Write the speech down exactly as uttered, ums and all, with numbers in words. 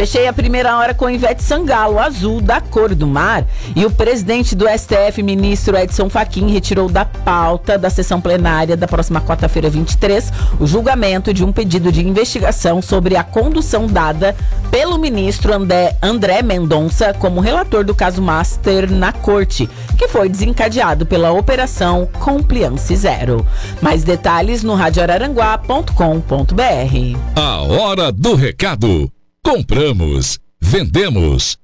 Fechei a primeira hora com Ivete Sangalo, Azul, da Cor do Mar. E o presidente do S T F, ministro Edson Fachin, retirou da pauta da sessão plenária da próxima quarta-feira, vinte e três, o julgamento de um pedido de investigação sobre a condução dada pelo ministro André, André Mendonça como relator do caso Master na corte, que foi desencadeado pela Operação Compliance Zero. Mais detalhes no rádio araranguá ponto com ponto br. A hora do recado. Compramos, vendemos,